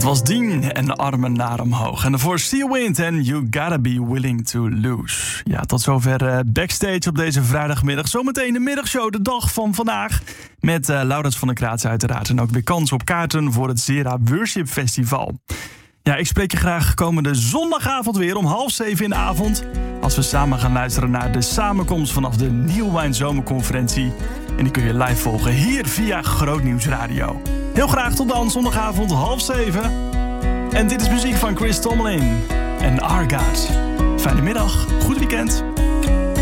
was Dean en armen naar omhoog. En daarvoor Steel Wind en You Gotta Be Willing to Lose. Ja, tot zover Backstage op deze vrijdagmiddag. Zometeen de middagshow, de dag van vandaag. Met Laurens van der Kraats uiteraard. En ook weer kans op kaarten voor het Zera Worship Festival. Ja, ik spreek je graag komende zondagavond weer om 6:30 in de avond. Als we samen gaan luisteren naar de samenkomst vanaf de Nieuwwijn Zomerconferentie. En die kun je live volgen hier via Grootnieuws Radio. Heel graag tot dan, zondagavond 6:30. En dit is muziek van Chris Tomlin en Argaz. Fijne middag, goed weekend.